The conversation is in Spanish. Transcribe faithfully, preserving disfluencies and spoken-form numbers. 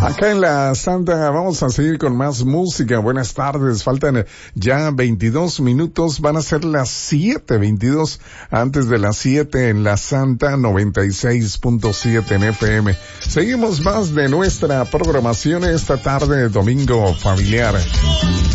Acá en la Santa vamos a seguir con más música. Buenas tardes, faltan ya veintidós minutos, van a ser las siete veintidós, antes de las siete en la Santa noventa y seis punto siete en F M. Seguimos más de nuestra programación esta tarde, domingo familiar.